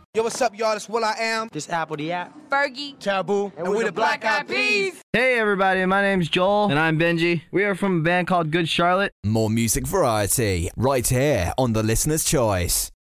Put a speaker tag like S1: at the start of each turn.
S1: Yo, what's up, y'all? It's Will I Am.
S2: This Apple the App.
S3: Fergie.
S1: Taboo.
S3: And we're the Black Eyed Peas.
S4: Hey everybody, my name's Joel. And I'm Benji. We are from a band called Good Charlotte.
S5: More music variety right here on The Listener's Choice.